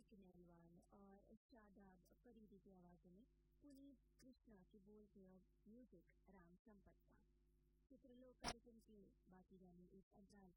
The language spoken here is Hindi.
किनारीवाल और शादाब फरीदी की आवाज़ों में पुनीत कृष्णा की बोल थे और म्यूजिक राम संपत का। चित्रलोक कार्यक्रम के बाकी गाने इस अंतराल